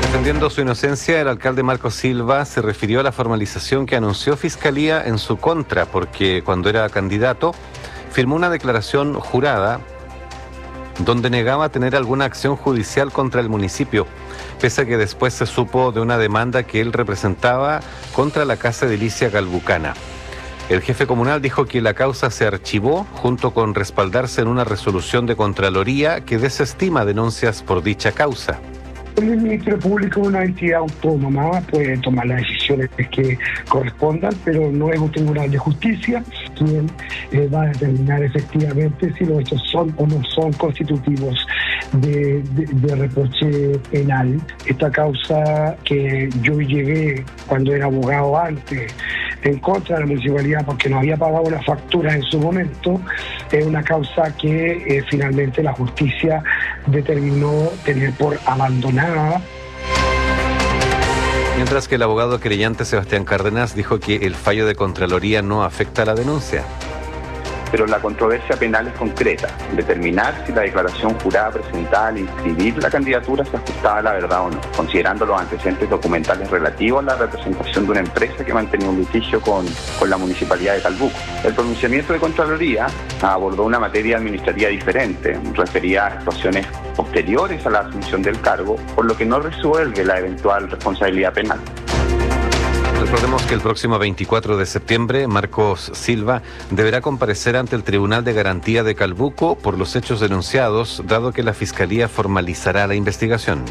Defendiendo su inocencia, el alcalde Marcos Silva se refirió a la formalización que anunció Fiscalía en su contra, porque cuando era candidato firmó una declaración jurada donde negaba tener alguna acción judicial contra el municipio, pese a que después se supo de una demanda que él representaba contra la Casa Edilicia Calbucana. El jefe comunal dijo que la causa se archivó junto con respaldarse en una resolución de Contraloría que desestima denuncias por dicha causa. El Ministerio Público es una entidad autónoma, puede tomar las decisiones que correspondan, pero no es un tribunal de justicia quien va a determinar efectivamente si los hechos son o no son constitutivos de reproche penal. Esta causa que yo llegué cuando era abogado antes en contra de la municipalidad porque no había pagado una factura en su momento, es una causa que finalmente la justicia determinó tener por abandonada. Mientras que el abogado querellante Sebastián Cárdenas dijo que el fallo de Contraloría no afecta a la denuncia. Pero la controversia penal es concreta, determinar si la declaración jurada presentada al inscribir la candidatura se ajustaba a la verdad o no, considerando los antecedentes documentales relativos a la representación de una empresa que mantenía un litigio con la Municipalidad de Calbuco. El pronunciamiento de Contraloría abordó una materia administrativa diferente, referida a actuaciones posteriores a la asunción del cargo, por lo que no resuelve la eventual responsabilidad penal. Recordemos que el próximo 24 de septiembre, Marcos Silva deberá comparecer ante el Tribunal de Garantía de Calbuco por los hechos denunciados, dado que la Fiscalía formalizará la investigación.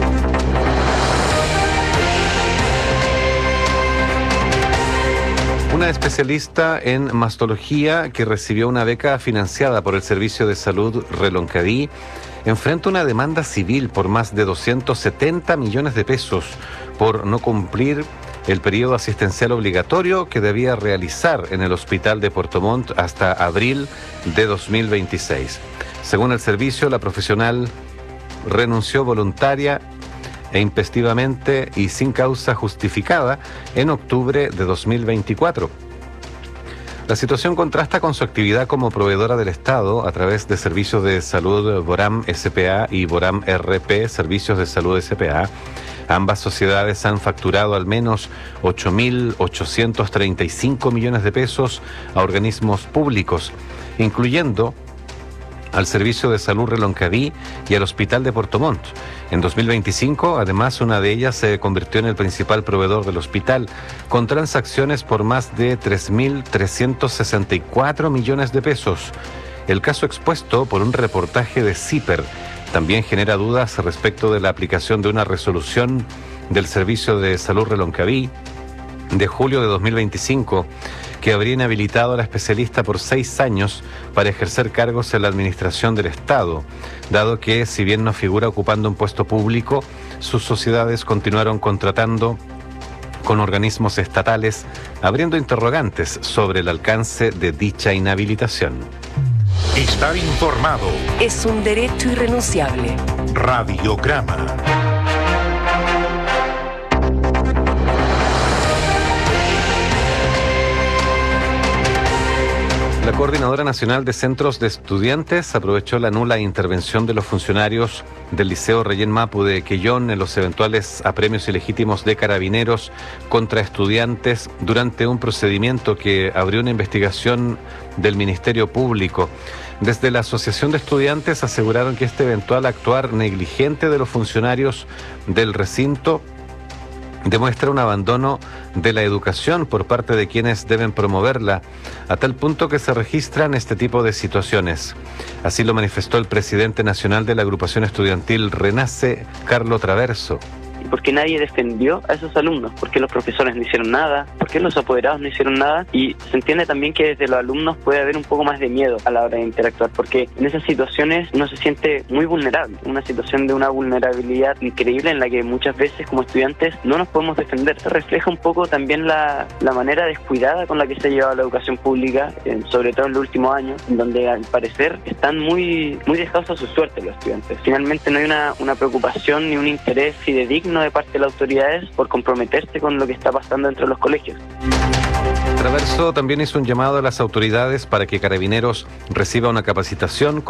Una especialista en mastología que recibió una beca financiada por el Servicio de Salud Reloncaví enfrenta una demanda civil por más de 270 millones de pesos por no cumplir el periodo asistencial obligatorio que debía realizar en el hospital de Puerto Montt hasta abril de 2026. Según el servicio, la profesional renunció voluntaria e intempestivamente y sin causa justificada en octubre de 2024. La situación contrasta con su actividad como proveedora del Estado a través de servicios de salud Boram SPA y Boram RP, Servicios de Salud SPA. Ambas sociedades han facturado al menos 8.835 millones de pesos a organismos públicos, incluyendo al Servicio de Salud Reloncaví y al Hospital de Puerto Montt. En 2025, además, una de ellas se convirtió en el principal proveedor del hospital, con transacciones por más de 3.364 millones de pesos. El caso expuesto por un reportaje de CIPER también genera dudas respecto de la aplicación de una resolución del Servicio de Salud Reloncaví de julio de 2025 que habría inhabilitado a la especialista por 6 años para ejercer cargos en la administración del Estado, dado que, si bien no figura ocupando un puesto público, sus sociedades continuaron contratando con organismos estatales, abriendo interrogantes sobre el alcance de dicha inhabilitación. Estar informado es un derecho irrenunciable. Radiograma. La Coordinadora Nacional de Centros de Estudiantes aprovechó la nula intervención de los funcionarios del Liceo Reyén Mapu de Quellón en los eventuales apremios ilegítimos de carabineros contra estudiantes durante un procedimiento que abrió una investigación del Ministerio Público. Desde la Asociación de Estudiantes aseguraron que este eventual actuar negligente de los funcionarios del recinto demuestra un abandono de la educación por parte de quienes deben promoverla, a tal punto que se registran este tipo de situaciones. Así lo manifestó el presidente nacional de la agrupación estudiantil Renace, Carlos Traverso. Porque nadie defendió a esos alumnos, porque los profesores no hicieron nada, porque los apoderados no hicieron nada, y se entiende también que desde los alumnos puede haber un poco más de miedo a la hora de interactuar, porque en esas situaciones uno se siente muy vulnerable, una situación de una vulnerabilidad increíble en la que muchas veces como estudiantes no nos podemos defender. Se refleja un poco también la manera descuidada con la que se ha llevado la educación pública, sobre todo en los últimos años, en donde al parecer están muy dejados a su suerte los estudiantes. Finalmente no hay una preocupación ni un interés fidedigno de parte de las autoridades por comprometerse con lo que está pasando dentro de los colegios. Traverso también hizo un llamado a las autoridades para que Carabineros reciba una capacitación